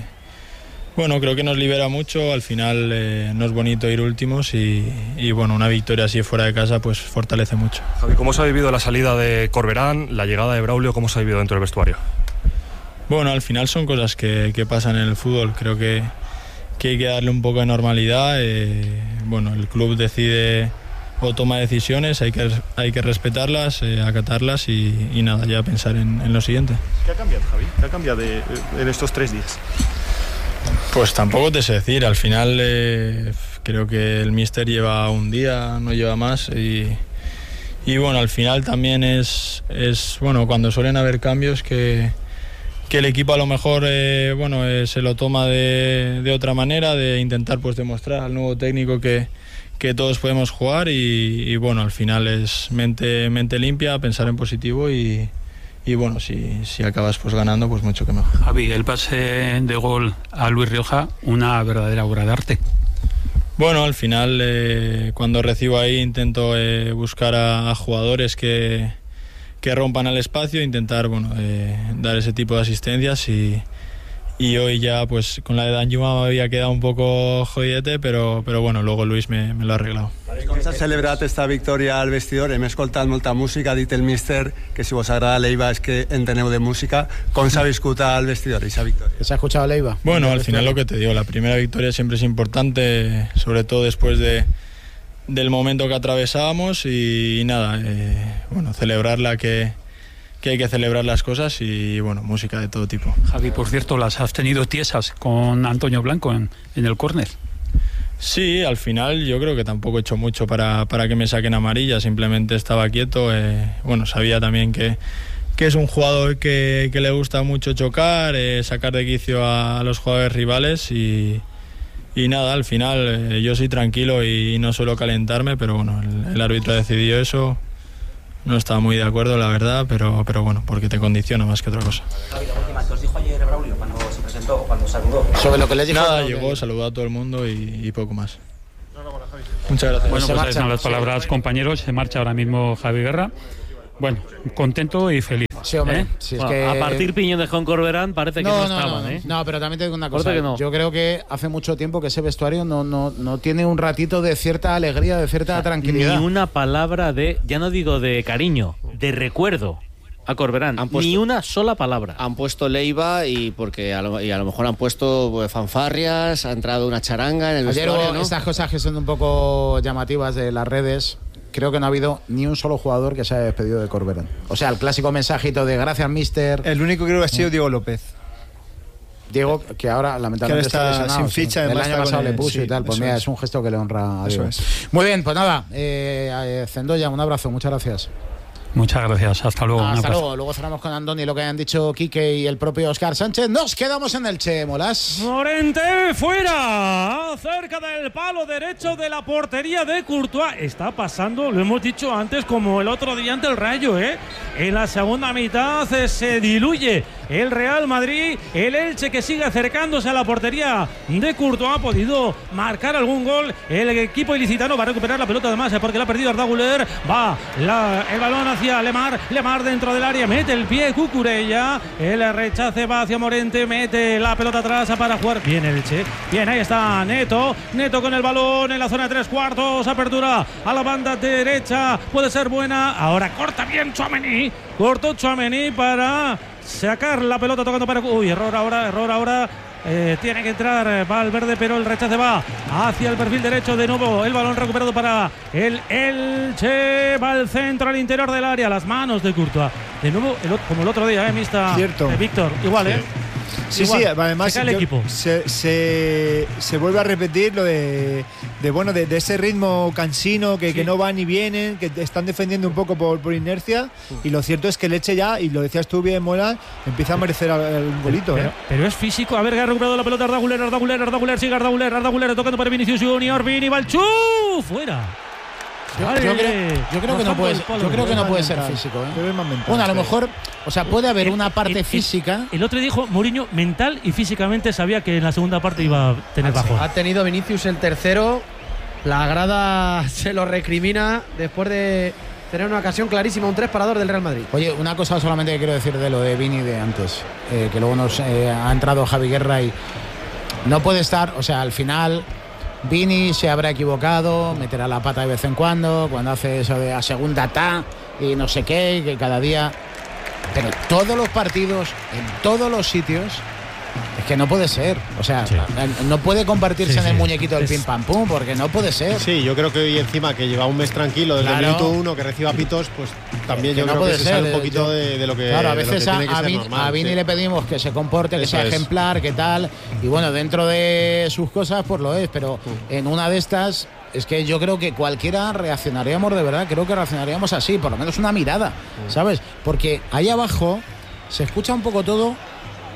creo que nos libera mucho. Al final no es bonito ir últimos y bueno, una victoria así fuera de casa pues fortalece mucho. Javi, ¿cómo se ha vivido la salida de Corberán, la llegada de Braulio? ¿Cómo se ha vivido dentro del vestuario? Bueno, al final son cosas que pasan en el fútbol. Creo que hay que darle un poco de normalidad. Bueno, el club decide o toma decisiones, hay que respetarlas, acatarlas y nada, ya pensar en lo siguiente. ¿Qué ha cambiado, Javi? ¿Qué ha cambiado en estos 3 días? Pues tampoco te sé decir. Al final creo que el míster lleva un día, no lleva más y bueno, al final también es bueno, cuando suelen haber cambios que el equipo a lo mejor se lo toma de otra manera, de intentar pues demostrar al nuevo técnico que todos podemos jugar y bueno, al final es mente limpia, pensar en positivo y bueno, si acabas pues ganando, pues mucho que mejor. Javi, el pase de gol a Luis Rioja, una verdadera obra de arte. Bueno, al final cuando recibo ahí intento buscar a jugadores que rompan al espacio, intentar dar ese tipo de asistencias y hoy ya pues con la de Danjuma me había quedado un poco jodidete, però bueno, luego Luis me lo ha arreglado. Com s'ha celebrat esta victòria al vestidor? Hem escoltat molta música, ha dit el míster que si vos agrada Leiva és que enteneu de música. Com s'ha viscut al vestidor esa victòria? ¿Se ha escuchado Leiva? Bueno, al final lo que te digo, la primera victoria siempre es importante, sobre todo después del momento que atravesábamos y nada, celebrarla que hay que celebrar las cosas y bueno, música de todo tipo. Javi, por cierto, las has tenido tiesas con Antonio Blanco en el córner. Sí, al final yo creo que tampoco he hecho mucho para que me saquen amarilla, simplemente estaba quieto, sabía también que es un jugador que le gusta mucho chocar, sacar de quicio a los jugadores rivales y nada, al final yo soy tranquilo y no suelo calentarme, pero bueno, el árbitro ha decidido eso. No estaba muy de acuerdo, la verdad, pero bueno, porque te condiciona más que otra cosa. Javi, la última, ¿qué os dijo ayer Braulio cuando se presentó, cuando saludó? Sobre lo que les dijo. Nada, llegó, saludó a todo el mundo y poco más. Muchas gracias. Bueno, pues esas son las palabras, compañeros. Se marcha ahora mismo Javi Guerra. Bueno, contento y feliz. Sí, hombre. Si es que... A partir Piñón de Juan Corberán parece que no estaban. No, pero también te digo una cosa. Yo creo que hace mucho tiempo que ese vestuario no tiene un ratito de cierta alegría, de cierta tranquilidad. Ni una palabra ya no digo de cariño, de recuerdo a Corberán. Ni una sola palabra. Han puesto Leiva y a lo mejor han puesto fanfarrias, ha entrado una charanga en el vestuario, ¿no? Estas cosas que son un poco llamativas de las redes. Creo que no ha habido ni un solo jugador que se haya despedido de Corberán. O sea, el clásico mensajito de gracias, mister. El único que creo que ha sido Diego López. Diego, que ahora lamentablemente está lesionado, sin ficha. El año pasado le puso y tal. Pues mira, es un gesto que le honra a Diego. Muy bien, pues nada. Zendoya, un abrazo, muchas gracias. Muchas gracias, hasta luego. Hasta luego. Luego cerramos con Andoni, lo que han dicho Quique y el propio Óscar Sánchez. Nos quedamos en el Che, Molas. Morente fuera, cerca del palo derecho de la portería de Courtois. Está pasando, lo hemos dicho antes, como el otro día ante el Rayo, En la segunda mitad se diluye el Real Madrid. El Elche, que sigue acercándose a la portería de Courtois, ha podido marcar algún gol. El equipo ilicitano va a recuperar la pelota además, porque la ha perdido Arda Güler. Va el balón hacia Lemar dentro del área, mete el pie Cucurella, el rechace va hacia Morente, mete la pelota atrás para jugar bien el Che. Bien, ahí está Neto con el balón en la zona de 3/4, apertura a la banda derecha, puede ser buena, ahora corta bien Tchouaméni, cortó Tchouaméni para sacar la pelota tocando para... error ahora. Tiene que entrar Valverde, pero el rechace va hacia el perfil derecho. De nuevo el balón recuperado para el Elche, va al centro, al interior del área, las manos de Courtois. De nuevo, como el otro día, mista Víctor, igual, Sí, igual, además el equipo. Se vuelve a repetir lo de ese ritmo cansino que no van ni vienen, que están defendiendo un poco por inercia, y lo cierto es que el Elche ya, y lo decías tú bien, Mola, empieza a merecer el golito. Pero es físico. A ver, que ha recuperado la pelota Arda Güler, sigue Arda Güler tocando para Vinicius Junior, Vini, Balchú, fuera. Yo creo que no puede ser físico. Bueno, a lo mejor, puede haber una parte física. El otro dijo Mourinho, mental y físicamente sabía que en la segunda parte iba a tener bajón. Ha tenido Vinicius el tercero. La grada se lo recrimina después de tener una ocasión clarísima, un 3-2 del Real Madrid. Oye, una cosa solamente que quiero decir de lo de Vini de antes, que luego nos ha entrado Javi Guerra y no puede estar, al final Vini se habrá equivocado, meterá la pata de vez en cuando hace eso de la segunda y no sé qué, que cada día... Pero todos los partidos, en todos los sitios, es que no puede ser. No puede convertirse en el muñequito del pim pam pum, porque no puede ser. Sí, yo creo que hoy encima que lleva un mes tranquilo desde el minuto 1, que reciba pitos, pues también yo creo que se sale un poquito de lo que Claro, a veces a Vini le pedimos que se comporte, que sea ejemplar, que tal, y bueno, dentro de sus cosas pues lo es, pero en una de estas es que yo creo que cualquiera reaccionaríamos de verdad, creo que reaccionaríamos así, por lo menos una mirada, ¿sabes? Porque ahí abajo se escucha un poco todo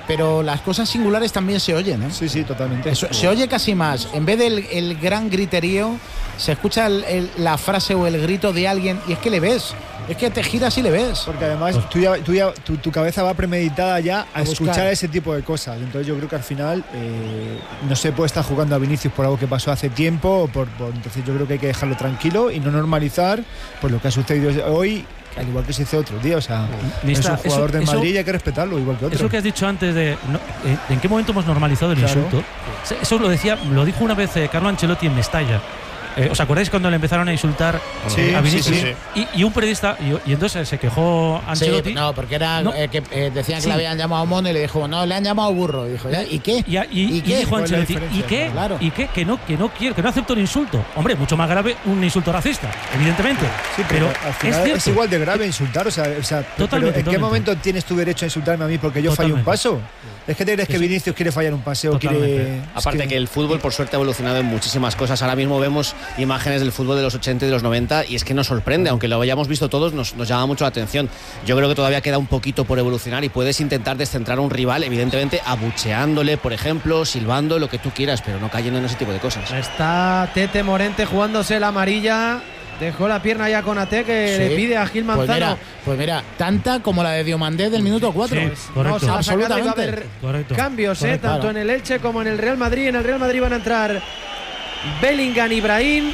pero las cosas singulares también se oyen, ¿eh? Sí, totalmente. Se oye casi más. En vez del el gran griterío, se escucha la frase o el grito de alguien y es que le ves. Es que te giras y le ves. Porque además tu cabeza va premeditada ya a escuchar ese tipo de cosas. Entonces yo creo que al final no se puede estar jugando a Vinicius por algo que pasó hace tiempo. Entonces yo creo que hay que dejarlo tranquilo y no normalizar pues lo que ha sucedido hoy, al igual que se hizo otro día. O sea, es un jugador del Madrid y hay que respetarlo igual que otro. Eso que has dicho antes de ¿en qué momento hemos normalizado el insulto? Eso lo dijo una vez Carlo Ancelotti en Mestalla. ¿Os acordáis cuando le empezaron a insultar a Vinicius? Sí. Y un periodista, y entonces se quejó Ancelotti. Sí, no, porque era que decían que le habían llamado mono y le dijo, no, le han llamado burro. Y dijo, ¿y qué? ¿Y qué dijo Ancelotti? ¿Y qué? Claro. ¿Y qué? Que no quiero, que no acepto el insulto. Hombre, mucho más grave un insulto racista, evidentemente. Sí, pero al final es igual de grave insultar. O sea, totalmente, ¿en qué momento tienes tu derecho a insultarme a mí porque yo fallé un paso? ¿Es que te crees que Vinicius quiere fallar un pase o quiere...? Aparte que el fútbol, por suerte, ha evolucionado en muchísimas cosas. Ahora mismo vemos imágenes del fútbol de los 80 y de los 90 y es que nos sorprende. Aunque lo hayamos visto todos, nos llama mucho la atención. Yo creo que todavía queda un poquito por evolucionar y puedes intentar descentrar a un rival, evidentemente, abucheándole, por ejemplo, silbando, lo que tú quieras, pero no cayendo en ese tipo de cosas. Está Tete Morente jugándose la amarilla. Dejó la pierna ya con Ate, que le pide a Gil Manzano. Pues mira, tanta como la de Diomandé del minuto 4. Sí, correcto. No, absolutamente. Va a haber cambios, tanto en el Elche como en el Real Madrid. En el Real Madrid van a entrar Bellingham y Brahim.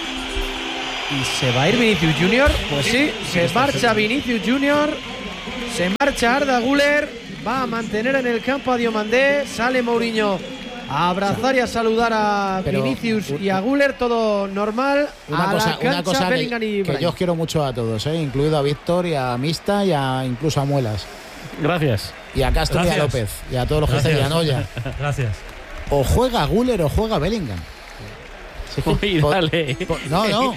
¿Y se va a ir Vinicius Junior? Pues sí, se marcha Vinicius Junior. Se marcha Arda Güler. Va a mantener en el campo a Diomandé. Sale Mourinho a abrazar y a saludar a Vinicius y a Güler, todo normal. Una cosa que yo os quiero mucho a todos, incluido a Víctor y a Mista y incluso a Muelas. Gracias. Y a Castro y a López y a todos los que están en Anoya. Gracias. O juega Güler o juega Bellingham. Uy, dale. No.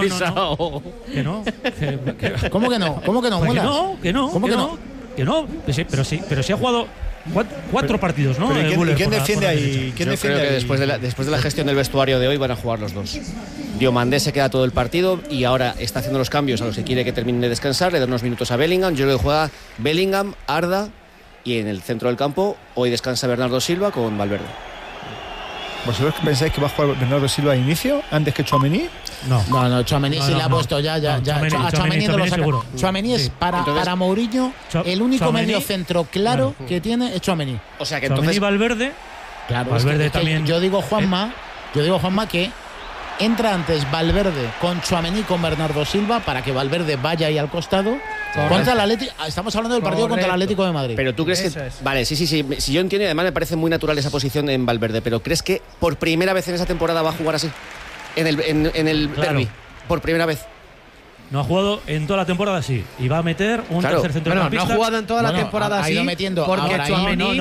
Que no. ¿Cómo que no? ¿Cómo que no, Muelas? Que no. Pero sí ha jugado 4 partidos, ¿no? ¿Y quién defiende ahí? Yo creo que después de la gestión del vestuario de hoy van a jugar los dos. Diomandé se queda todo el partido y ahora está haciendo los cambios a los que quiere que termine de descansar, le da unos minutos a Bellingham. Yo creo que juega Bellingham, Arda y en el centro del campo hoy descansa Bernardo Silva con Valverde. ¿Vosotros pensáis que va a jugar Bernardo Silva de inicio antes que Tchouaméni? No, Tchouaméni sí le ha puesto ya. Tchouaméni no lo saca. Tchouaméni es para Mourinho el único medio centro claro que tiene es Tchouaméni. O sea que entonces Valverde. Claro, Valverde también. Yo digo Juanma que entra antes Valverde con Tchouaméni con Bernardo Silva para que Valverde vaya ahí al costado. Contra el Atlético, estamos hablando del partido contra el Atlético de Madrid. Pero tú crees que vale, sí, si yo entiendo y además me parece muy natural esa posición en Valverde, pero ¿crees que por primera vez en esa temporada va a jugar así? En el derbi, por primera vez. No ha jugado en toda la temporada así. Y va a meter un tercer centrocampista. No ha jugado en toda la temporada así. Metiendo porque Tchouaméni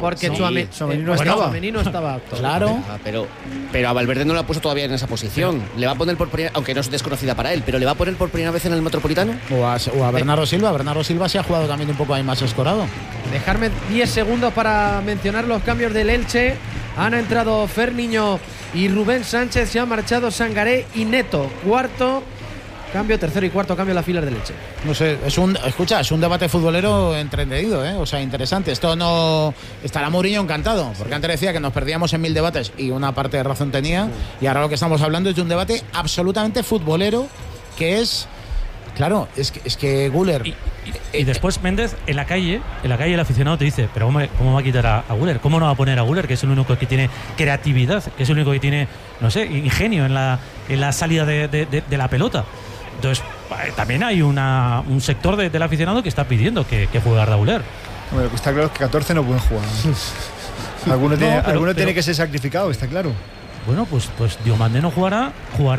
no estaba. Claro. Pero a Valverde no lo ha puesto todavía en esa posición. Le va a poner por primera, aunque no es desconocida para él, pero le va a poner por primera vez en el Metropolitano. O a Bernardo Silva. Bernardo Silva se ha jugado también un poco ahí más escorado. Dejarme 10 segundos para mencionar los cambios del Elche. Han entrado Ferniño y Rubén Sánchez. Se han marchado Sangaré y Neto. Tercero y cuarto cambio en las filas del Elche. No sé, es un debate futbolero entretenido, o sea, interesante. Esto no estará Mourinho encantado, porque antes decía que nos perdíamos en 1000 debates y una parte de razón tenía, y ahora lo que estamos hablando es de un debate absolutamente futbolero, que es, claro, es que Güler y después Méndez en la calle el aficionado te dice, pero ¿cómo va a quitar a Güler? ¿Cómo no va a poner a Güler, que es el único que tiene creatividad, que es el único que tiene, no sé, ingenio en la salida de la pelota? Entonces, también hay un sector del aficionado que está pidiendo que juegue Arda Güler. Bueno, lo que está claro es que 14 no pueden jugar. Alguno tiene que ser sacrificado, está claro. Bueno, pues Diomandé no jugará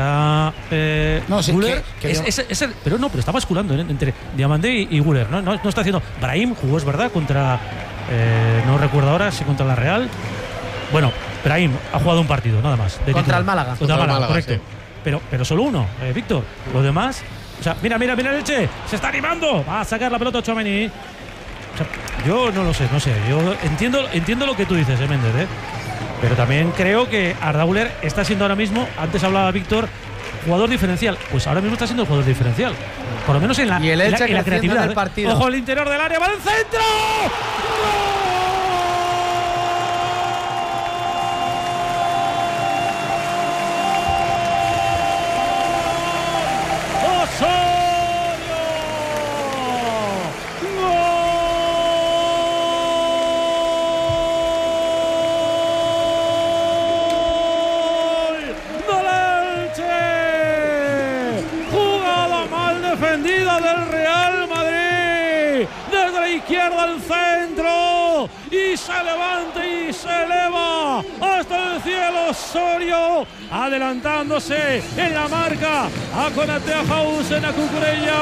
Güler. Pero está basculando entre Diomandé y Güler. No está haciendo. Brahim jugó, es verdad, contra. No recuerdo ahora si contra la Real. Bueno, Brahim ha jugado un partido, nada más. Contra el Málaga. Contra el Málaga, correcto. Sí. Pero solo uno, Víctor. Los demás. O sea, mira el Elche. Se está animando. Va a sacar la pelota Tchouaméni. O sea, yo no lo sé. Yo entiendo lo que tú dices, Méndez, Pero también creo que Arda Güler está siendo ahora mismo, antes hablaba Víctor, jugador diferencial. Pues ahora mismo está siendo jugador diferencial. Por lo menos en la, y el Elche en la creatividad. En el partido. Ojo, el interior del área, va al centro. ¡Gol! defendida del Real Madrid. Desde la izquierda al centro. Y se levanta y se eleva hasta el cielo Osorio. Adelantándose en la marca. A Konaté, a Hausen, a Cucurella.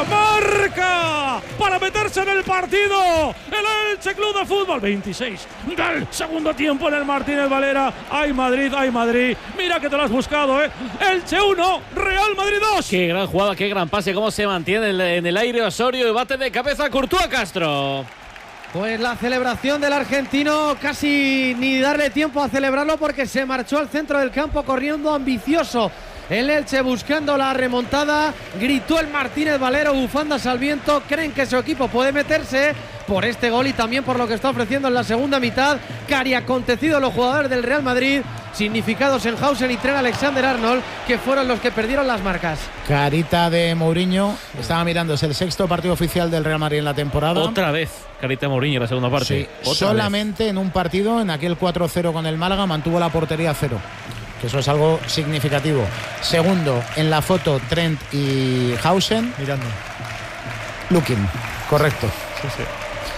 Marca para meterse en el partido. El Elche Club de Fútbol. 26 del segundo tiempo en el Martínez Valera. ¡Ay Madrid, ay Madrid! Mira que te lo has buscado, ¿eh? Elche 1, Real Madrid 2. Qué gran jugada, qué gran pase, cómo se mantiene en el aire Osorio y bate de cabeza Courtois Castro. Pues la celebración del argentino, casi ni darle tiempo a celebrarlo porque se marchó al centro del campo corriendo ambicioso. El Elche buscando la remontada, gritó el Martínez Valero, bufandas al viento, creen que su equipo puede meterse por este gol y también por lo que está ofreciendo en la segunda mitad. Cari acontecido los jugadores del Real Madrid, significados en Hausen y Trent Alexander-Arnold, que fueron los que perdieron las marcas. Carita de Mourinho, estaba mirando, es el sexto partido oficial del Real Madrid en la temporada. Otra vez, carita de Mourinho en la segunda parte. Sí, solamente en un partido, en aquel 4-0 con el Málaga, mantuvo la portería a 0. Que eso es algo significativo. Segundo, en la foto, Trent y Hausen. Mirando. Looking, correcto. Sí, sí.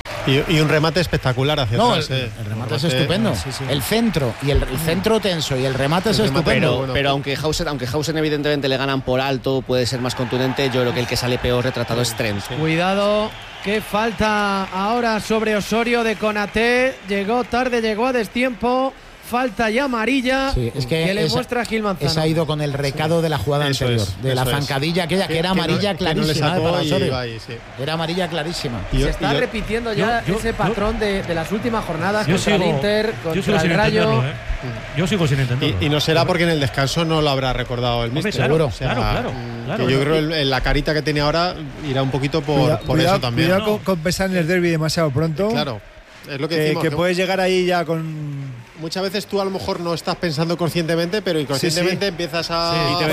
Y un remate espectacular hacia atrás. El remate es estupendo. Sí, sí. El centro y el centro tenso y el remate es estupendo. Pero aunque Hausen evidentemente le ganan por alto, puede ser más contundente. Yo creo que el que sale peor retratado es Trent. Cuidado, qué falta ahora sobre Osorio de Konaté. Llegó tarde, llegó a destiempo. Falta ya amarilla, sí, es que le muestra Gil Manzano. Esa ha ido con el recado de la jugada anterior, de la zancadilla aquella que era amarilla clarísima para Osorio. Era amarilla clarísima. Se está repitiendo ya ese patrón de las últimas jornadas contra el Inter, contra el Rayo. Yo sigo sin entenderlo. Y no será porque en el descanso no lo habrá recordado el míster. Seguro. O sea, claro. Que yo creo que la carita que tiene ahora irá un poquito por eso también. Cuidado con pensar en el derbi demasiado pronto. Claro. Es lo que decimos, que puedes llegar ahí ya con... Muchas veces tú a lo mejor no estás pensando conscientemente, pero inconscientemente empiezas a...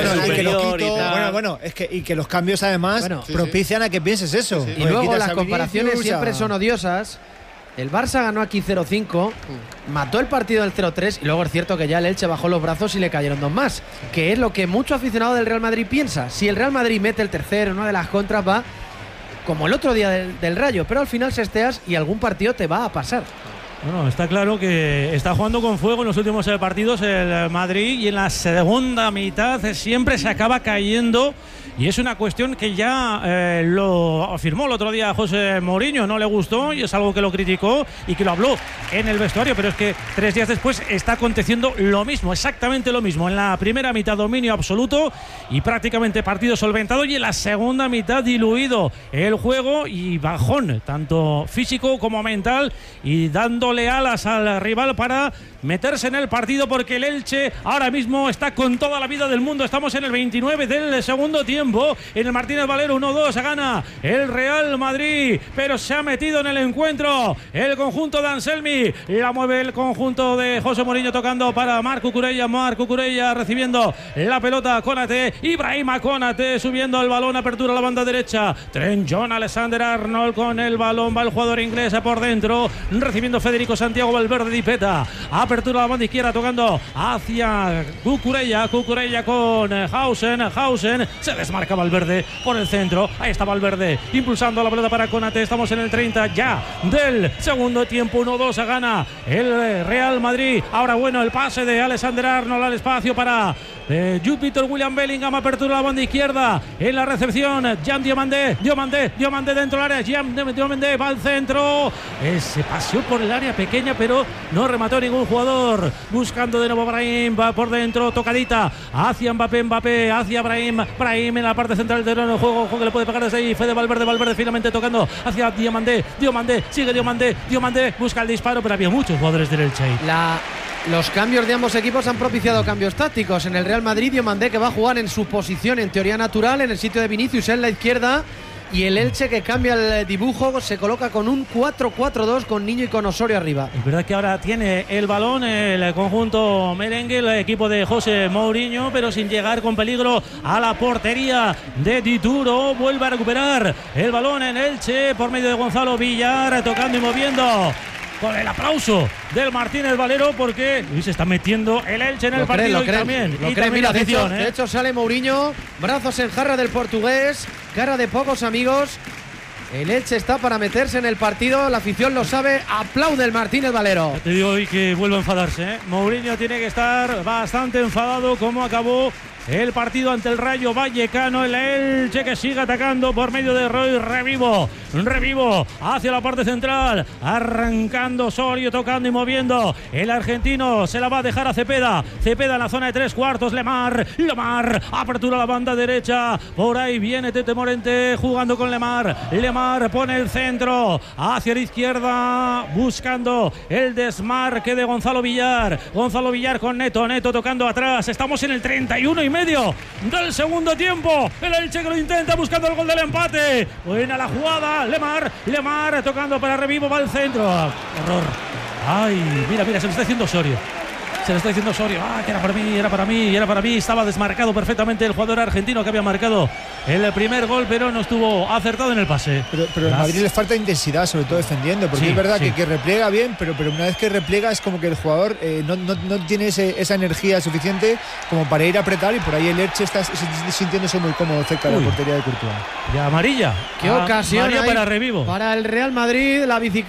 Bueno, es que, y que los cambios además propician a que pienses eso. Y luego las comparaciones siempre son odiosas. El Barça ganó aquí 0-5, mató el partido del 0-3 y luego es cierto que ya el Elche bajó los brazos y le cayeron 2 más, que es lo que mucho aficionado del Real Madrid piensa. Si el Real Madrid mete el tercero en una de las contras, va como el otro día del Rayo, pero al final se esteas y algún partido te va a pasar. Bueno, está claro que está jugando con fuego en los últimos partidos el Madrid y en la segunda mitad siempre se acaba cayendo. Y es una cuestión que ya lo afirmó el otro día José Mourinho, no le gustó y es algo que lo criticó y que lo habló en el vestuario, pero es que 3 días después está aconteciendo lo mismo, exactamente lo mismo. En la primera mitad dominio absoluto y prácticamente partido solventado, y en la segunda mitad diluido el juego y bajón, tanto físico como mental, y dándole alas al rival para meterse en el partido, porque el Elche ahora mismo está con toda la vida del mundo. Estamos en el 29 del segundo tiempo. En el Martínez Valero 1-2 gana el Real Madrid, pero se ha metido en el encuentro el conjunto de Anselmi. La mueve el conjunto de José Mourinho tocando para Marc Cucurella recibiendo la pelota. Konaté, Ibrahima Konaté subiendo el balón, apertura a la banda derecha. Trent Alexander-Arnold con el balón, va el jugador inglés por dentro, recibiendo Federico Santiago Valverde Dipeta. Apertura a la banda izquierda tocando hacia Cucurella con Hausen se desmarca Valverde por el centro. Ahí está Valverde impulsando la pelota para Konaté. Estamos en el 30 ya del segundo tiempo. 1-2 gana el Real Madrid. Ahora bueno, el pase de Alexander-Arnold al espacio para Jude William Bellingham. Apertura a la banda izquierda en la recepción. Jan Diomandé dentro del área. Diomandé va al centro. Se paseó por el área pequeña, pero no remató ningún jugador. Buscando de nuevo Brahim, va por dentro, tocadita hacia Mbappé hacia Brahim en la parte central del terreno de juego. Ojo que le puede pegar desde ahí. Fede Valverde finalmente tocando hacia Diomandé. Sigue Diomandé, busca el disparo, pero había muchos jugadores del Elche. Los cambios de ambos equipos han propiciado cambios tácticos. En el Real Madrid, Diomandé, que va a jugar en su posición en teoría natural, en el sitio de Vinicius en la izquierda, y el Elche, que cambia el dibujo, se coloca con un 4-4-2 con Niño y con Osorio arriba. Es verdad que ahora tiene el balón el conjunto merengue, el equipo de José Mourinho, pero sin llegar con peligro a la portería de Dituro. Vuelve a recuperar el balón en Elche por medio de Gonzalo Villar, tocando y moviendo con el aplauso del Martínez Valero porque se está metiendo el Elche en el partido y también Mira, la afición. de hecho sale Mourinho, brazos en jarra del portugués, cara de pocos amigos. El Elche está para meterse en el partido, la afición lo sabe, aplaude el Martínez Valero. Te digo hoy que vuelve a enfadarse, ¿eh? Mourinho tiene que estar bastante enfadado como acabó el partido ante el Rayo Vallecano. El Elche que sigue atacando por medio de Roy Revivo hacia la parte central, arrancando Osorio, tocando y moviendo. El argentino se la va a dejar a Cepeda en la zona de 3/4. Lemar, apertura a la banda derecha, por ahí viene Tete Morente jugando con Lemar pone el centro hacia la izquierda, buscando el desmarque de Gonzalo Villar con Neto tocando atrás. Estamos en el 31 y medio del segundo tiempo. El Elche que lo intenta buscando el gol del empate. Buena la jugada. Lemar tocando para Revivo, va al centro. Error. Ay, mira, se lo está diciendo Osorio. Que era para mí. Estaba desmarcado perfectamente el jugador argentino que había marcado el primer gol, pero no estuvo acertado en el pase. Pero al Madrid le falta intensidad, sobre todo defendiendo, porque es verdad que repliega bien, pero una vez que repliega es como que el jugador no tiene esa energía suficiente como para ir a apretar, y por ahí el Elche está sintiéndose muy cómodo cerca de la portería de Courtois. Y amarilla. Qué ocasión para Revivo. Para el Real Madrid, la bicicleta.